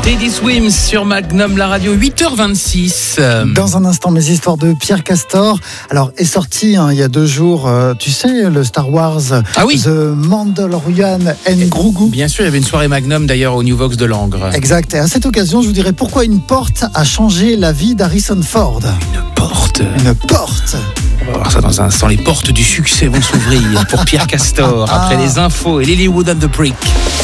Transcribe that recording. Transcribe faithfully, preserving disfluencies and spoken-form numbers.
Teddy Swims sur Magnum, la radio, huit heures vingt-six. Dans un instant, mes histoires de Pierre Castor. Alors, est sorti hein, il y a deux jours, euh, tu sais, le Star Wars ah oui. The Mandalorian and Grogu. Bien sûr, il y avait une soirée Magnum d'ailleurs au New Vox de Langres. Exact. Et à cette occasion, je vous dirai pourquoi une porte a changé la vie d'Harrison Ford. Une porte Une porte On va voir ça dans un instant. Les portes du succès vont s'ouvrir pour Pierre Castor après les infos et Lilywood and the Brick.